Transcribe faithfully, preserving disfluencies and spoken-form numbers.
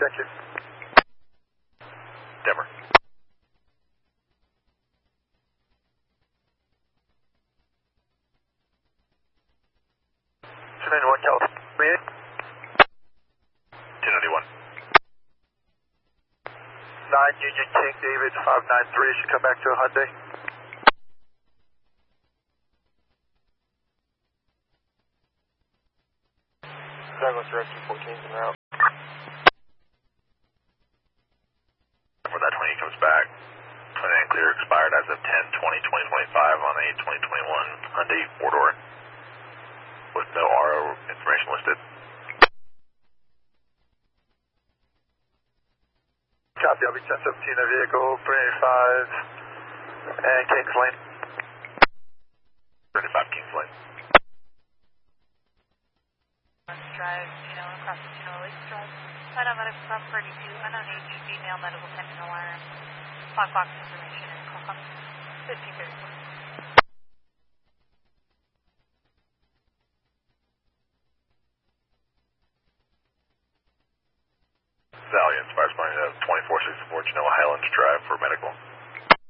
Thank you. Denver. two ninety-one California. two ninety-one. nine Union King David five nine three should come back to a Hyundai. Douglas Rescue fourteen en route. Where that twenty comes back. twenty-nine clear expired as of ten twenty twenty twenty-five on a twenty twenty-one Hyundai four-door with no R O information listed. Copy, I'll be ten seventeen, a vehicle, three eighty-five, and Kings Lane. thirty-five Kings Lane. Drive, you know, across the Chino Lakes Drive. Flight on medical from thirty-two, unknown age, female, medical pending alarm. Clock box information and call up fifteen thirty-four. Valiant, Spires Point, twenty-four sixty-four Genoa Highlands Drive for medical.